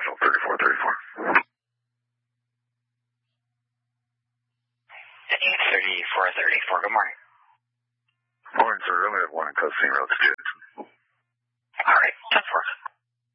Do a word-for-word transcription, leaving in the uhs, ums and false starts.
Central, thirty-four thirty-four. thirty-four thirty-four, good morning. Morning, sir. Only have one in Custine Road, States.